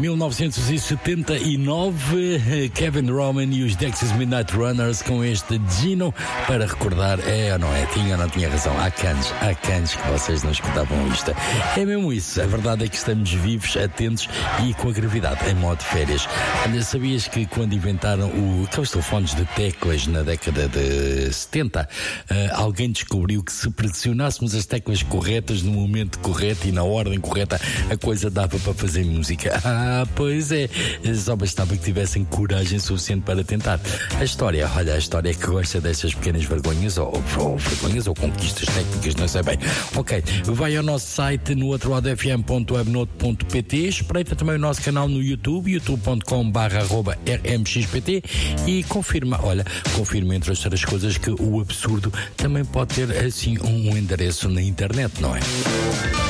1979, Kevin Roman e os Dexys Midnight Runners com este Gino para recordar, é ou não é? Tinha ou não tinha razão? Há canos que vocês não escutavam isto. É mesmo isso, a verdade é que estamos vivos, atentos e com a gravidade em modo de férias. Olha, sabias que quando inventaram aqueles telefones de teclas na década de 70, alguém descobriu que se pressionássemos as teclas corretas no momento correto e na ordem correta, a coisa dava para fazer música. Pois é, só bastava que tivessem coragem suficiente para tentar. A história é que gosta destas pequenas vergonhas ou conquistas técnicas, não sei bem. Ok, vai ao nosso site no outroladofm.webnote.pt, espreita também o nosso canal no YouTube, youtube.com/rmxpt e confirma entre outras coisas que o absurdo também pode ter assim um endereço na internet, não é?